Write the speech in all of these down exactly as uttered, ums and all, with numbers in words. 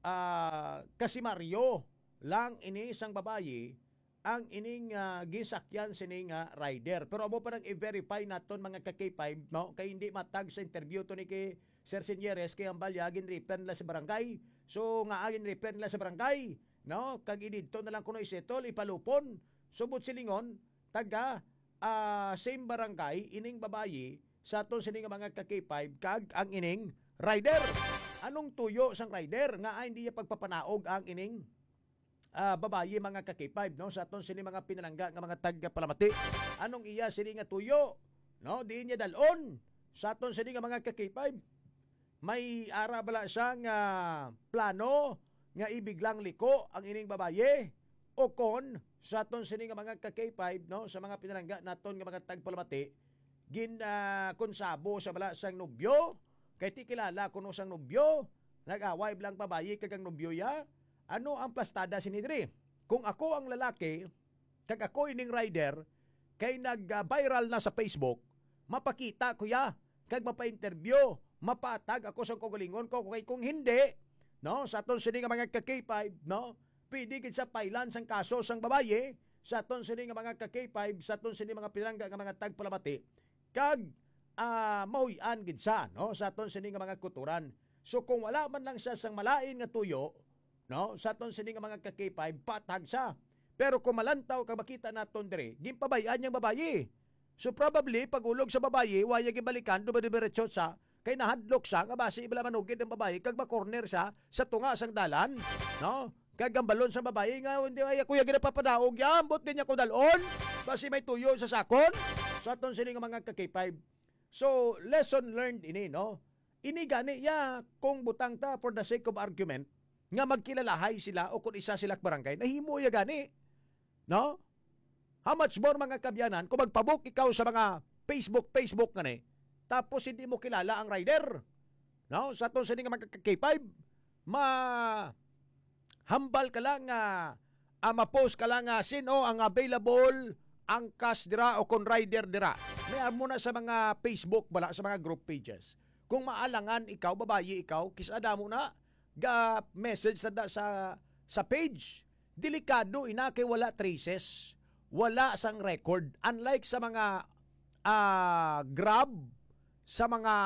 uh, kasi Mario lang ini isang babayi ang ining uh, gisakyan sining uh, rider. Pero amo pa nang i-verify naton mga ka K five, no? Kay hindi matag sa interview to ni kay Sir Senyeres kay ang balya ginrefer nila sa barangay. So nga agin refer nila sa barangay, no? Kag ididto na lang kuno isetol ipalupon. Subot silingon taga uh, same barangay ining babayi sa aton sining mga ka K five kag ang ining rider. Anong tuyo sang rider nga ay hindi pagpapanaog ang ining uh, babayi mga ka K five, no? Sa aton sini mga pinalangga nga mga tag palamati. Anong iya sini nga tuyo, no? Di niya dalon sa aton sini nga mga ka K five. May ara bala siyang uh, plano nga ibiglang liko ang ining babayi o kon sa aton sini nga mga ka K five, no? Sa mga pinalangga naton nga mga tag palamati gin uh, konsabo sa bala sang nobyo kay ti kilala kuno sang nobyo nag-away blang babayi kag ang nobyo ya. Ano ang plastada sinidri? Kung ako ang lalaki, kag ako ining rider, kay nag-viral na sa Facebook, mapakita ko ya, kag mapa-interview, mapatag ako sa kagalingon ko. Kay kung hindi, no, sa aton sini nga mga ka K five, no, pwede gid sa pailan sang kaso sang babayi, sa aton sini nga mga ka K five, sa aton sini mga pinangga nga mga tagpalamati, kag uh, mahuyan gid sa, no, sa aton sini nga mga kuturan. So kung wala man lang siya sang malain nga tuyo, no, sa aton sini nga mga ka K five, patag sa. Pero kung malantaw kag makita naton dire, gimpabayan yang babayi. So probably pagulog sa babayi, waya gibalikan do diretso sa kay nahadlok sa nga base ibala manugid ang babayi kag ma-corner sa sa tunga sang dalan, no? Kag ang balon sa babayi nga hindi ay kuya ginapapadaog yan, bot din niya ko dalon. Base may tuyo sa sakon. Sa aton sini nga mga ka K five. So lesson learned ini, no? Ini gani ya kung butang ta for the sake of argument nga magkilalahay sila o kung isa sila barangay, nahimo ya gani. No? How much more mga kabyanan kung magpabook ikaw sa mga Facebook, Facebook nga ni, tapos hindi mo kilala ang rider. No? Sa itong sini nga mga K five, ma hambal ka lang nga, uh, ma-post ka lang nga sino ang available ang cash dira o kung rider dira. May mo na sa mga Facebook bala, sa mga group pages. Kung maalangan ikaw, babayi ikaw, kisada mo na, ga message sa sa sa page. Delikado ina kay wala traces, wala sang record. Unlike sa mga uh, Grab, sa mga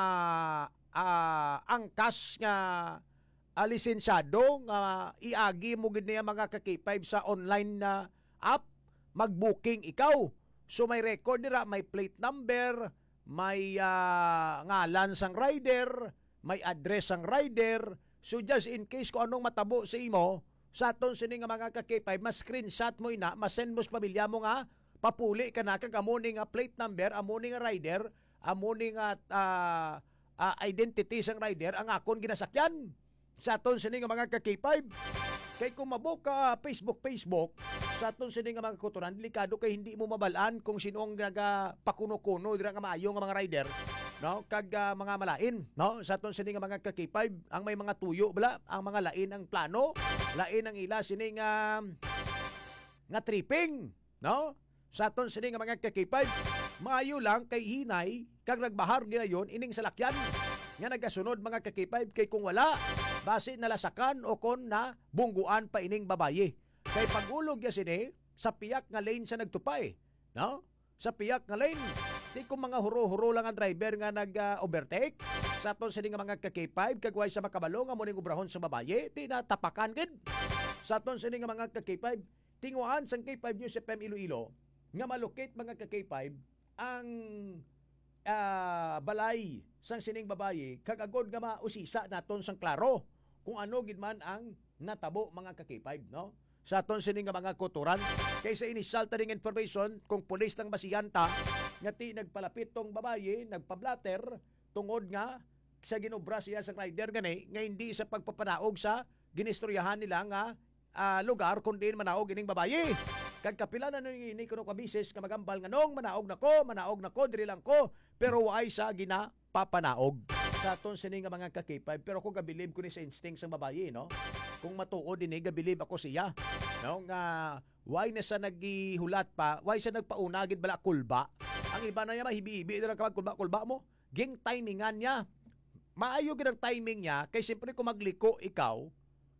uh, angkas nga uh, lisensyado nga iagi mo gid niya mga ka K five sa online na app, mag-booking ikaw. So may record dira, may plate number, may uh, ngalan sang rider, may address sang rider. So just in case kung anong matabo sa imo, sa aton sini nga mga ka K five, mas screenshot mo ina, mas-send mo sa pamilya mo nga, papuli ka na kag amo ni nga plate number, amo ni nga rider, amo ni nga uh, uh, identity sang rider ang akon ginasakyan. Sa aton sini nga mga ka K five. Kay kung mabuka Facebook Facebook, sa aton sini nga mga kuturan, delikado kay hindi mo mabalaan kung sino ang nagapakuno-kuno dira nga maayo nga mga rider, no? Kag uh, mga malain, no? Sa aton sini nga mga ka K five, ang may mga tuyo bala, ang mga lain ang plano, lain ang ila sini nga nga tripping, no? Sa aton sini nga mga ka K five, maayo lang kay hinay kag nagbahar ginayon ining salakyan nga nagasunod mga ka K five. Kay kung wala, base nalasakan o kon na bungguan pa ining babayi. Kay pagulog ya sini, sa piyak nga lane sa nagtupay, no? Sa piyak nga lane, di kung mga huro-huro lang ang driver nga nag-overtake, uh, sa aton sini nga mga ka K five, kagway sa makabalo nga muning obrahon sa babayi, di na tapakan gid. Sa aton sini nga mga ka K five, tinguan sang K five News F M Iloilo, nga malocate mga ka K five, ang uh, balay sang sining babayi, kagagod nga mausisa naton sang klaro, kung ano gid man ang natabo mga ka K five, no? Sa aton sini nga mga kuturan, kaysa initial taning information, kung pulis lang masiyanta, nga ti nagpalapit tong babayi, nagpablatter, tungod nga, sa ginobra siya sa rider gani, nga hindi sa pagpapanaog sa ginistoryahan nila nga uh, lugar, kundi manaog ining babayi. Kag kapila na nung ini kuno kabises ka magambal nga nung manaog na ko, manaog na ko, diri lang ko, pero waay sa gina papanaog. Sa aton sini nga mga ka K five, pero ko gabilib ko ni sa instinct sang babayi, no? Kung matuod din, gabilib ako siya. No, nga why na sa nagihulat pa, why sa nagpauna gid bala kulba. Ang iba na niya mahibi-hibi na kapag kulba-kulba mo, ging timingan niya. Maayo gid ang timing niya kay siyempre kung magliko ikaw,